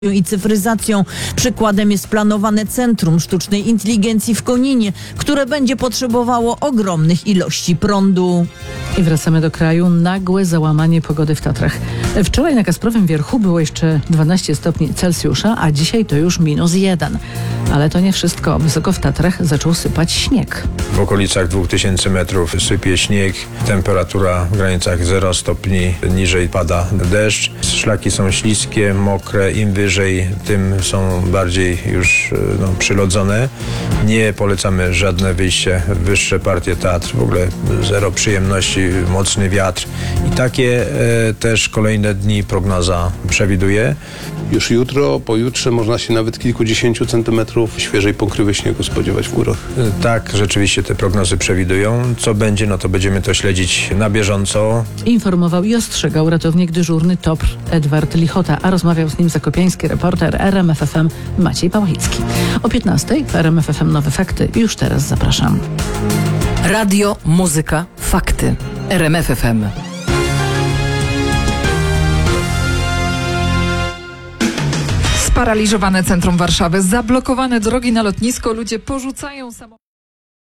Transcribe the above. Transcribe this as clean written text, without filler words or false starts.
i cyfryzacją. Przykładem jest planowane Centrum Sztucznej Inteligencji w Koninie, które będzie potrzebowało ogromnych ilości prądu. I wracamy do kraju. Nagłe załamanie pogody w Tatrach. Wczoraj na Kasprowym Wierchu było jeszcze 12 stopni Celsjusza, a dzisiaj to już -1. Ale to nie wszystko. Wysoko w Tatrach zaczął sypać śnieg. W okolicach 2000 metrów sypie śnieg, temperatura w granicach 0 stopni, niżej pada deszcz. Szlaki są śliskie, mokre, im wyżej, tym są bardziej już przylodzone. Nie polecamy żadne wyjście w wyższe partie Tatr, w ogóle zero przyjemności, mocny wiatr. I takie też kolejne dni prognoza przewiduje. Już jutro, pojutrze można się nawet kilkudziesięciu centymetrów świeżej pokrywy śniegu spodziewać w górach. Tak, rzeczywiście te prognozy przewidują. Co będzie, to będziemy to śledzić na bieżąco. Informował i ostrzegał ratownik dyżurny TOPR Edward Lichota, a rozmawiał z nim zakopiański reporter RMF FM Maciej Pałachicki. O 15:00 w RMF FM Nowe Fakty. Już teraz zapraszam. Radio, muzyka, fakty. RMF FM. Sparaliżowane centrum Warszawy, zablokowane drogi na lotnisko, ludzie porzucają samochody.